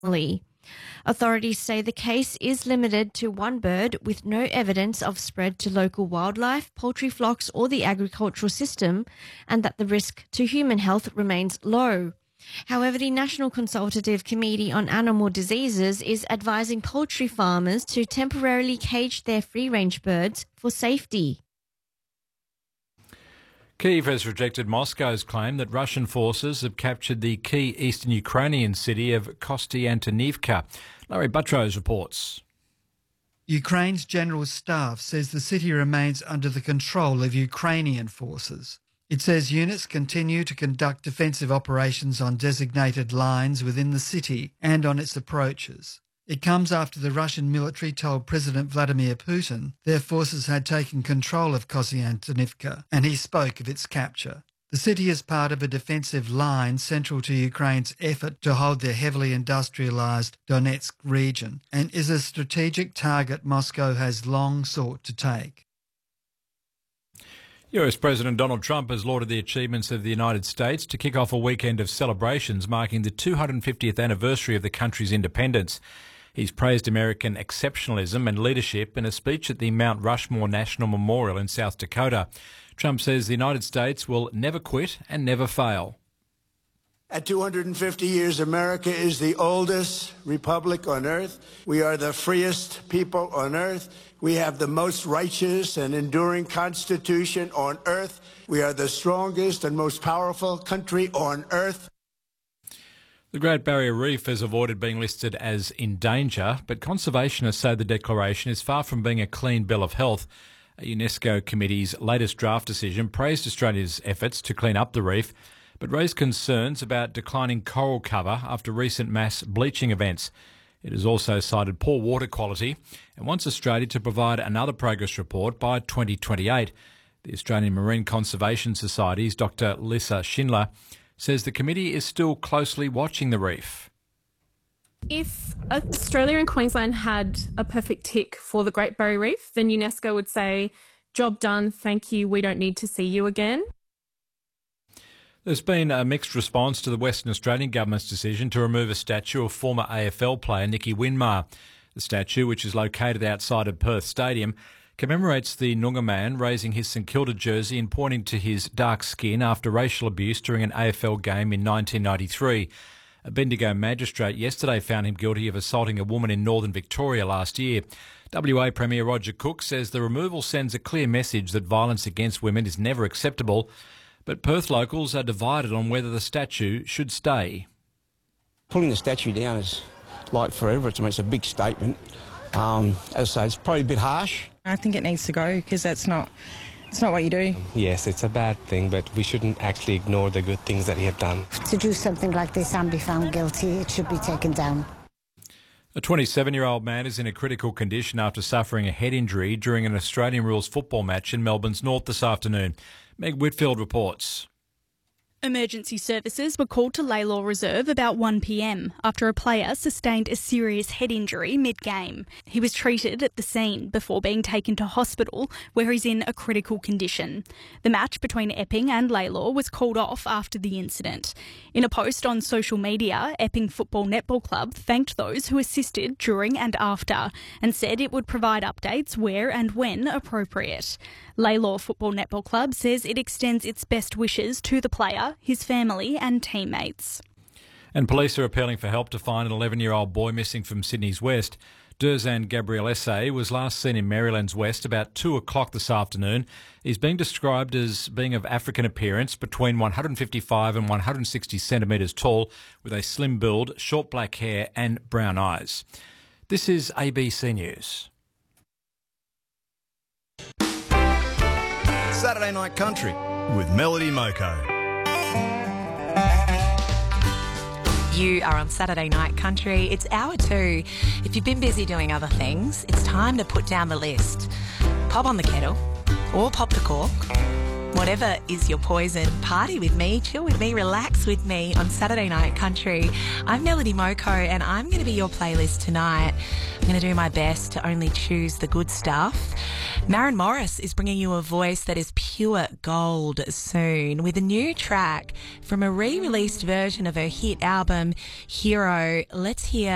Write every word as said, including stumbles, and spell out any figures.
Authorities say the case is limited to one bird with no evidence of spread to local wildlife, poultry flocks or the agricultural system, and that the risk to human health remains low. However, the National Consultative Committee on Animal Diseases is advising poultry farmers to temporarily cage their free-range birds for safety. Kyiv has rejected Moscow's claim that Russian forces have captured the key eastern Ukrainian city of Kostiantynivka. Larry Buttrose reports. Ukraine's General Staff says the city remains under the control of Ukrainian forces. It says units continue to conduct defensive operations on designated lines within the city and on its approaches. It comes after the Russian military told President Vladimir Putin their forces had taken control of Kostiantynivka, and he spoke of its capture. The city is part of a defensive line central to Ukraine's effort to hold their heavily industrialised Donetsk region and is a strategic target Moscow has long sought to take. U S President Donald Trump has lauded the achievements of the United States to kick off a weekend of celebrations marking the two hundred fiftieth anniversary of the country's independence. He's praised American exceptionalism and leadership in a speech at the Mount Rushmore National Memorial in South Dakota. Trump says the United States will never quit and never fail. At two hundred fifty years, America is the oldest republic on earth. We are the freest people on earth. We have the most righteous and enduring constitution on earth. We are the strongest and most powerful country on earth. The Great Barrier Reef has avoided being listed as in danger, but conservationists say the declaration is far from being a clean bill of health. A UNESCO committee's latest draft decision praised Australia's efforts to clean up the reef, but raised concerns about declining coral cover after recent mass bleaching events. It has also cited poor water quality and wants Australia to provide another progress report by twenty twenty-eight. The Australian Marine Conservation Society's Doctor Lisa Schindler says the committee is still closely watching the reef. If Australia and Queensland had a perfect tick for the Great Barrier Reef, then UNESCO would say, job done, thank you, we don't need to see you again. There's been a mixed response to the Western Australian Government's decision to remove a statue of former A F L player Nicky Winmar. The statue, which is located outside of Perth Stadium, commemorates the Noongar man raising his St Kilda jersey and pointing to his dark skin after racial abuse during an A F L game in nineteen ninety-three. A Bendigo magistrate yesterday found him guilty of assaulting a woman in northern Victoria last year. W A Premier Roger Cook says the removal sends a clear message that violence against women is never acceptable, but Perth locals are divided on whether the statue should stay. Pulling the statue down is like forever. It's, I mean, it's a big statement. Um, as I say, it's probably a bit harsh. I think it needs to go because that's not, it's not what you do. Yes, it's a bad thing, but we shouldn't actually ignore the good things that he have done. To do something like this and be found guilty, it should be taken down. A twenty-seven-year-old man is in a critical condition after suffering a head injury during an Australian rules football match in Melbourne's north this afternoon. Meg Whitfield reports. Emergency services were called to Laylaw Reserve about one p m after a player sustained a serious head injury mid-game. He was treated at the scene before being taken to hospital where he's in a critical condition. The match between Epping and Laylaw was called off after the incident. In a post on social media, Epping Football Netball Club thanked those who assisted during and after and said it would provide updates where and when appropriate. Laylaw Football Netball Club says it extends its best wishes to the player, his family and teammates. And police are appealing for help to find an eleven-year-old boy missing from Sydney's west. Durzan Gabriel Esse was last seen in Maryland's west about two o'clock this afternoon. He's being described as being of African appearance, between one hundred fifty-five and one hundred sixty centimetres tall, with a slim build, short black hair and brown eyes. This is A B C News. Saturday Night Country with Melody Moko. You are on Saturday Night Country. It's hour two. If you've been busy doing other things, it's time to put down the list. Pop on the kettle or pop the cork. Whatever is your poison, party with me, chill with me, relax with me on Saturday Night Country. I'm Melody Moko and I'm going to be your playlist tonight. I'm going to do my best to only choose the good stuff. Maren Morris is bringing you a voice that is pure gold soon with a new track from a re-released version of her hit album, Hero. Let's hear